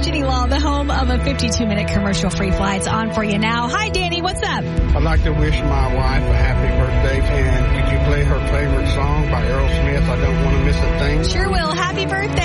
Jenny Law, the home of a 52-minute commercial-free flights, on for you now. Hi, Danny. What's up? I'd like to wish my wife a happy birthday, and could you play her favorite song by Aerosmith, I Don't Want to Miss a Thing? Sure will. Happy birthday.